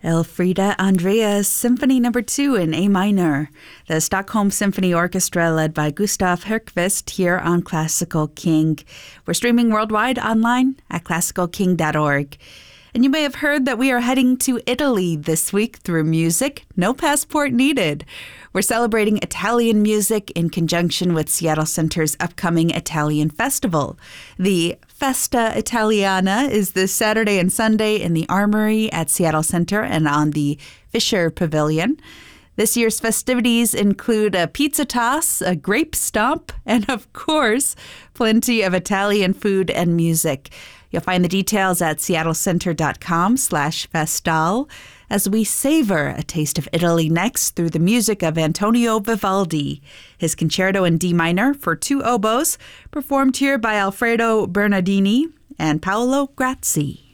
Elfriede Andreas Symphony No. 2 in A minor, the Stockholm Symphony Orchestra led by Gustav Högqvist here on Classical King. We're streaming worldwide online at classicalking.org. And you may have heard that we are heading to Italy this week through music. No passport needed. We're celebrating Italian music in conjunction with Seattle Center's upcoming Italian Festival. The Festa Italiana is this Saturday and Sunday in the Armory at Seattle Center and on the Fisher Pavilion. This year's festivities include a pizza toss, a grape stomp, and of course, plenty of Italian food and music. You'll find the details at seattlecenter.com/festal as we savor a taste of Italy next through the music of Antonio Vivaldi. His concerto in D minor for 2 oboes, performed here by Alfredo Bernardini and Paolo Grazzi.